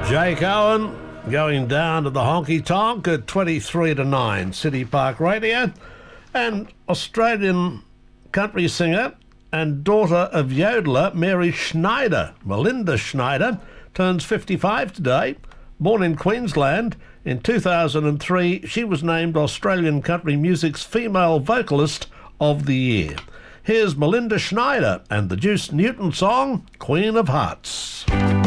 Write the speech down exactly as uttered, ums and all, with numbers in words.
Jake Owen going down to the honky tonk at twenty-three to nine, City Park Radio. And Australian country singer and daughter of yodeler Mary Schneider, Melinda Schneider, turns fifty-five today. Born in Queensland in two thousand three, she was named Australian country music's female vocalist of the year. Here's Melinda Schneider and the Juice Newton song, Queen of Hearts.